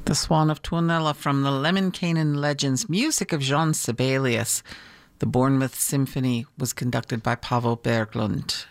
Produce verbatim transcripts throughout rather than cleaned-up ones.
The Swan of Tuonela from the Lemminkainen Legends, music of Jean Sibelius. The Bournemouth Symphony was conducted by Paavo Berglund.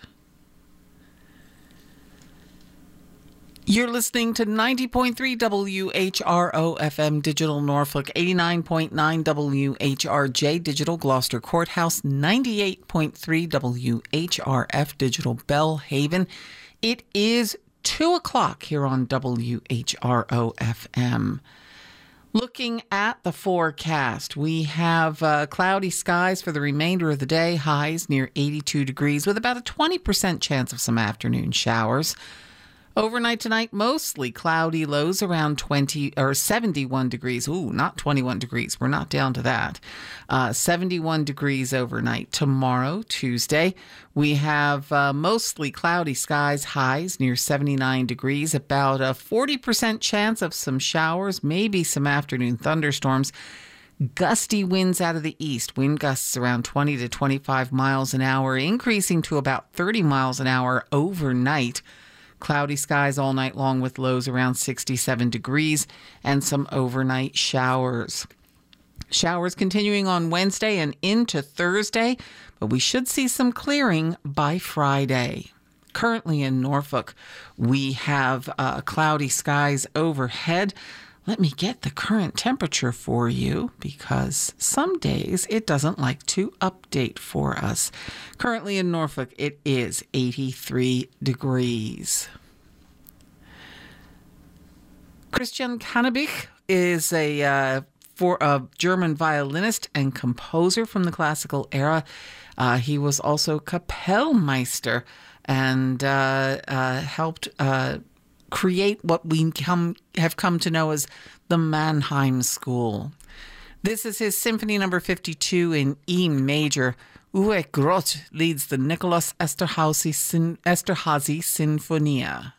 You're listening to ninety point three W H R O F M Digital Norfolk, eighty-nine point nine W H R J Digital Gloucester Courthouse, ninety-eight point three W H R F Digital Bellhaven. It is two o'clock here on W H R O F M. Looking at the forecast, we have uh, cloudy skies for the remainder of the day, highs near eighty-two degrees with about a twenty percent chance of some afternoon showers. Overnight tonight, mostly cloudy, lows around twenty or seventy-one degrees. Ooh, not twenty-one degrees. We're not down to that. Uh, seventy-one degrees overnight. Tomorrow, Tuesday, we have uh, mostly cloudy skies, highs near seventy-nine degrees, about a forty percent chance of some showers, maybe some afternoon thunderstorms. Gusty winds out of the east, wind gusts around twenty to twenty-five miles an hour, increasing to about thirty miles an hour overnight. Cloudy skies all night long with lows around sixty-seven degrees and some overnight showers. Showers continuing on Wednesday and into Thursday, but we should see some clearing by Friday. Currently in Norfolk, we have uh, cloudy skies overhead. Let me get the current temperature for you because some days it doesn't like to update for us. Currently in Norfolk, it is eighty-three degrees. Christian Cannabich is a, uh, for a German violinist and composer from the classical era. Uh, he was also Kapellmeister and uh, uh, helped uh, create what we come, have come to know as the Mannheim School. This is his Symphony Number fifty-two in E major. Uwe Groth leads the Nicholas Esterhazy, Sin- Esterhazy Sinfonia.